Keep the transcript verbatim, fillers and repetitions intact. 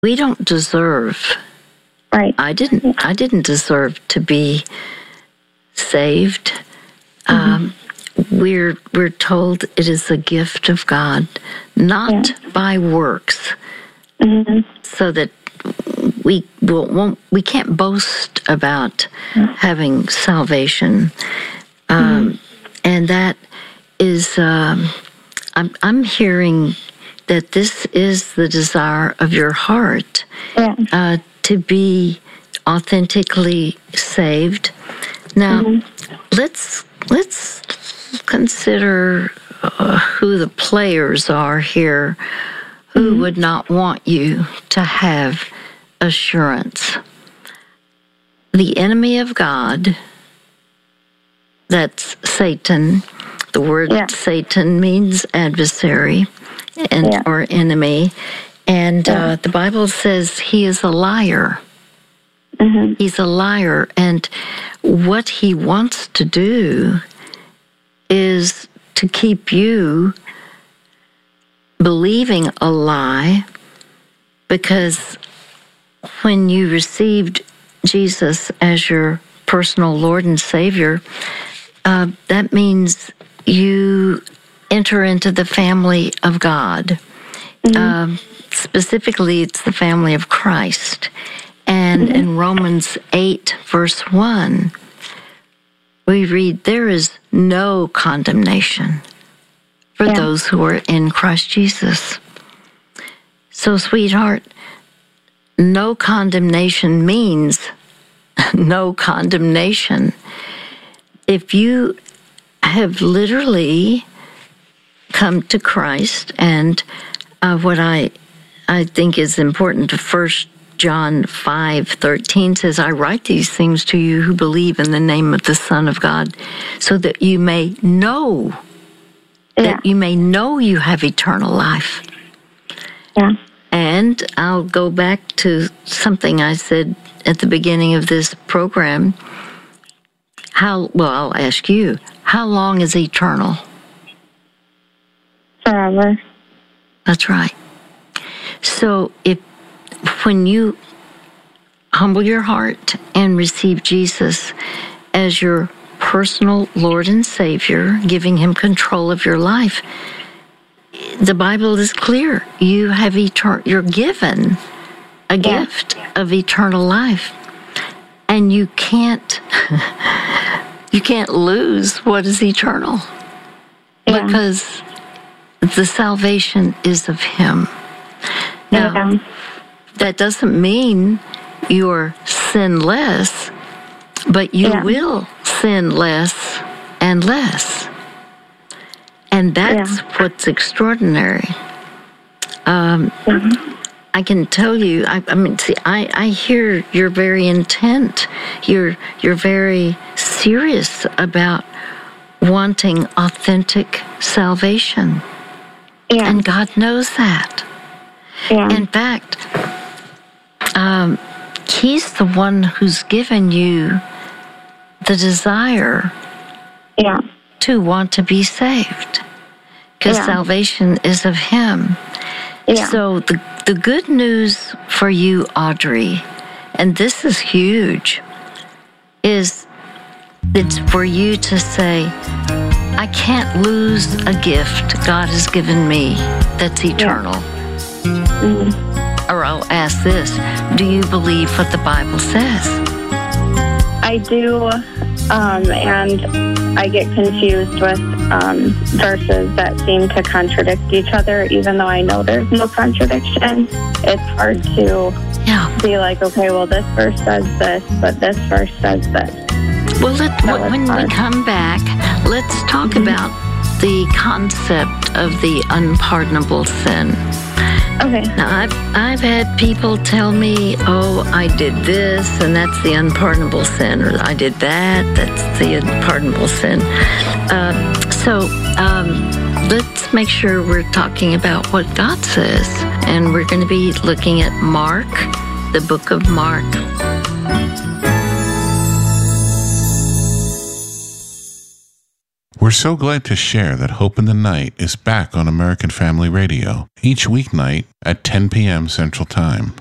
we don't deserve. Right. I didn't. I didn't deserve to be saved. Mm-hmm. Um, we're we're told it is a gift of God, not yeah. by works, mm-hmm. so that we will, won't. We can't boast about mm-hmm. having salvation, um, mm-hmm. and that is. Um, I'm I'm hearing that this is the desire of your heart, yeah. uh, to be authentically saved. Now, mm-hmm. let's let's consider uh, who the players are here, who mm-hmm. would not want you to have assurance. The enemy of God, that's Satan. The word yeah. Satan means adversary and yeah. or enemy. And yeah. uh, the Bible says he is a liar. Mm-hmm. He's a liar. And what he wants to do is to keep you believing a lie, because when you received Jesus as your personal Lord and Savior, uh, that means you enter into the family of God. Mm-hmm. Um, specifically, it's the family of Christ. And mm-hmm. in Romans eight, verse one, we read, there is no condemnation for yeah. those who are in Christ Jesus. So, sweetheart, no condemnation means no condemnation. If you have literally come to Christ, and uh, what I I think is important, to First John five thirteen says, I write these things to you who believe in the name of the Son of God, so that you may know, yeah. that you may know you have eternal life. Yeah. And I'll go back to something I said at the beginning of this program. How, well, I'll ask you, how long is eternal? Forever. That's right. So if when you humble your heart and receive Jesus as your personal Lord and Savior, giving him control of your life, the Bible is clear. You have etern- you're given a yeah. gift of eternal life. And you can't you can't lose what is eternal. Yeah. Because the salvation is of him. Now, yeah. that doesn't mean you're sinless, but you yeah. will sin less and less. And that's yeah. what's extraordinary. Um, mm-hmm. I can tell you, I, I mean, see, I, I hear you're very intent. You're you're very serious about wanting authentic salvation. Yeah. And God knows that. Yeah. In fact, um, he's the one who's given you the desire yeah. to want to be saved, because yeah. salvation is of him. Yeah. So the, the good news for you, Audrey, and this is huge, is it's for you to say, I can't lose a gift God has given me that's eternal. Yeah. Mm-hmm. Or I'll ask this, do you believe what the Bible says? I do, um, and I get confused with um, verses that seem to contradict each other, even though I know there's no contradiction. It's hard to yeah. be like, okay, well, this verse says this, but this verse says this. Well, let, so when hard. we come back, let's talk mm-hmm. about the concept of the unpardonable sin. Okay. Now, I've, I've had people tell me, oh, I did this, and that's the unpardonable sin, or I did that, that's the unpardonable sin. Uh, so um, let's make sure we're talking about what God says. And we're going to be looking at Mark, the book of Mark. We're so glad to share that Hope in the Night is back on American Family Radio each weeknight at ten p.m. Central Time.